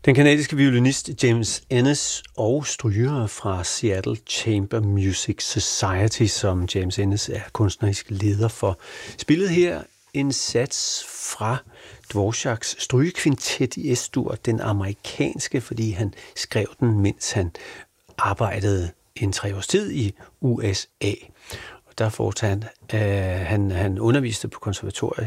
Den canadiske violinist James Ennis og stryger fra Seattle Chamber Music Society, som James Ennis er kunstnerisk leder for, spillede her en sats fra Dvoraks strygekvintet i S-dur, den amerikanske, fordi han skrev den, mens han arbejdede en 3 års tid i USA. Og der fortalte han underviste på konservatoriet